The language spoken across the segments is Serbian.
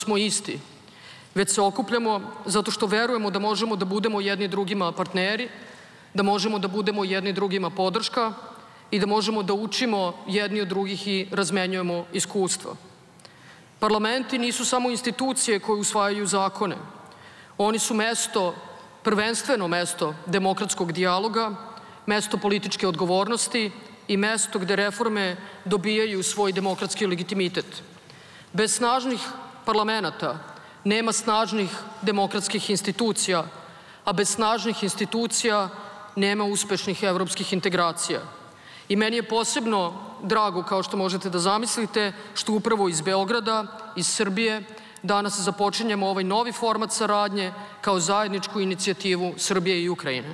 smo isti, već se okupljamo zato što verujemo da možemo da budemo jedni drugima partneri, da možemo da budemo jedni drugima podrška i da možemo da učimo jedni od drugih i razmenjujemo iskustva. Parlamenti nisu samo institucije koje usvajaju zakone. Oni su mesto, prvenstveno mesto demokratskog dijaloga, mesto političke odgovornosti i mesto gde reforme dobijaju svoj demokratski legitimitet. Bez snažnih parlamenata nema snažnih demokratskih institucija, a bez snažnih institucija nema uspešnih evropskih integracija. I meni je posebno drago, kao što možete da zamislite, što upravo iz Beograda, iz Srbije, danas započinjemo ovaj novi format saradnje kao zajedničku inicijativu Srbije i Ukrajine.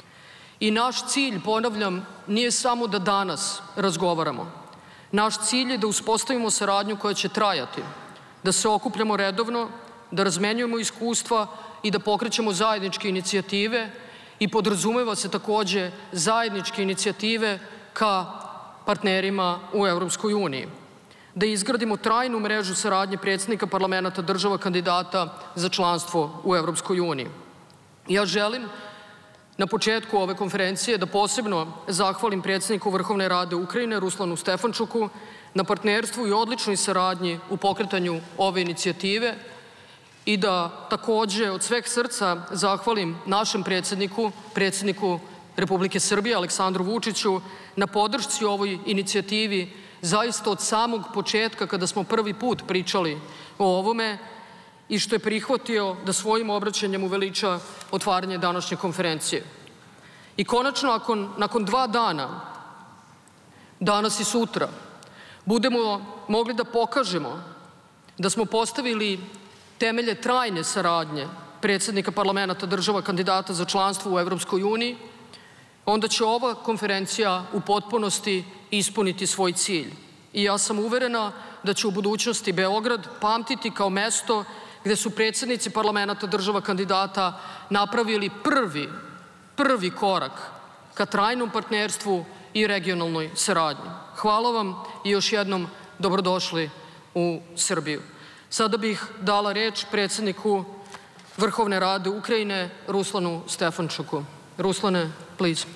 I naš cilj, ponavljam, nije samo da danas razgovaramo. Naš cilj je da uspostavimo saradnju koja će trajati, da se okupljamo redovno, da razmenjujemo iskustva i da pokrećemo zajedničke inicijative i podrazumeva se takođe zajedničke inicijative ka partnerima u Evropskoj uniji. Da izgradimo trajnu mrežu saradnje predsjednika parlamenta država kandidata za članstvo u Evropskoj uniji. Ja želim na početku ove konferencije da posebno zahvalim predsjedniku Vrhovne Rade Ukrajine Ruslanu Stefančuku na partnerstvu i odličnoj saradnji u pokretanju ove inicijative i da takođe od sveg srca zahvalim našem predsjedniku Republike Srbije Aleksandru Vučiću na podršci ovoj inicijativi zaista od samog početka kada smo prvi put pričali o ovome i što je prihvatio da svojim obraćanjem uveliča otvaranje današnje konferencije. I konačno, nakon 2 dana, danas i sutra, budemo mogli da pokažemo da smo postavili temelje trajne saradnje predsjednika parlamenta država kandidata za članstvo u Evropskoj uniji, onda će ova konferencija u potpunosti ispuniti svoj cilj. I ja sam uverena da će u budućnosti Beograd pamtiti kao mesto gde su predsjednici parlamenta država kandidata napravili prvi korak ka trajnom partnerstvu i regionalnoj saradnji. Hvala vam i još jednom dobrodošli u Srbiju. Sada bih dala reč predsjedniku Vrhovne Rade Ukrajine Ruslanu Stefančuku. Ruslane, please.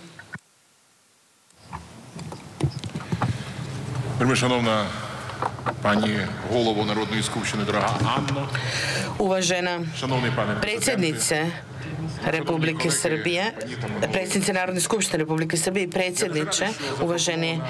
Шановна пані голово Народної Skupštine, дорога Анно. Uvažena predsjednice Republike Srbije, predsjednice Narodne skupštine Republike Srbije i predsjedniče, uvaženi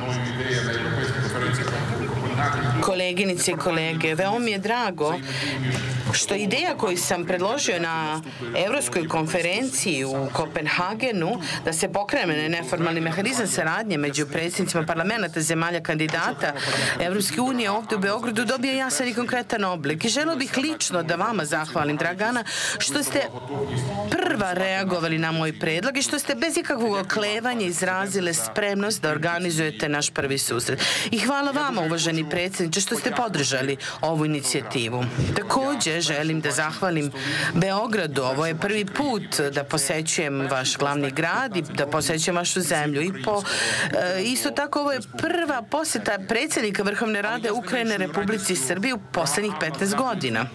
koleginice i kolege, veoma mi je drago što ideja koju sam predložio na Evropskoj konferenciji u Kopenhagenu da se pokrene neformalni mehanizam saradnje među predsjednicima parlamenta zemalja kandidata Evropske unije ovde u Beogradu dobije jasan i konkretan oblik. I želeo bih lično da vama zahvalim, Dragana, što ste prva reagovali na moj predlog i što ste bez ikakvog oklevanja izrazile spremnost da organizujete naš prvi susret. I hvala vama, uvaženi predsjedniče, što ste podržali ovu inicijativu. Takođe, želim da zahvalim Beogradu. Ovo je prvi put da posećujem vaš glavni grad i da posećujem vašu zemlju. Isto tako, ovo je prva poseta predsjednika Vrhovne Rade Ukrajine Republici Srbiji u poslednjih 15 godina.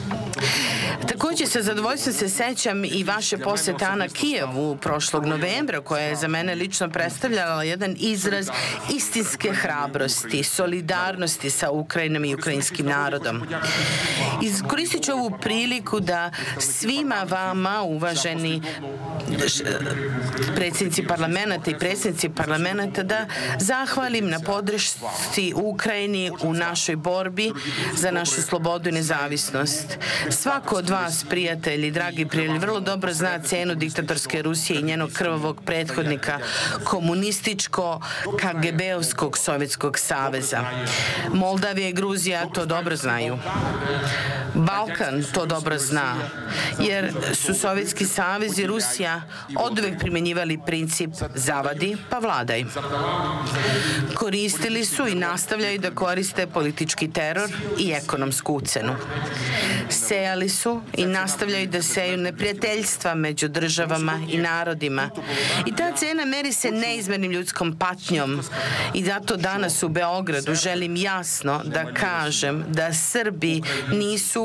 Takođe, sa zadovoljstvom se sećam i vaše posete na Kijevu prošlog novembra, koja je za mene lično predstavljala jedan izraz istinske hrabrosti, solidarnosti sa Ukrajinom i ukrajinskim narodom. Iskoristit ću ovu priliku da svima vama, uvaženi predsjednici parlamenta i predsjednici parlamenta, da zahvalim na podršci Ukrajini u našoj borbi za našu slobodu i nezavisnost. Svako od vas, prijatelji, dragi prijatelji, vrlo dobro zna cenu diktatorske Rusije i njenog krvavog prethodnika, komunističko-KGB-ovskog Sovjetskog saveza. Moldavija i Gruzija to dobro znaju. Balkan to dobro zna, jer su Sovjetski savez i Rusija oduvek primenjivali princip zavadi pa vladaj. Koristili su i nastavljaju da koriste politički teror i ekonomsku ucenu. Sejali su i nastavljaju da seju neprijateljstva među državama i narodima. I ta cena meri se neizmernim ljudskom patnjom. I zato danas u Beogradu želim jasno da kažem da Srbi nisu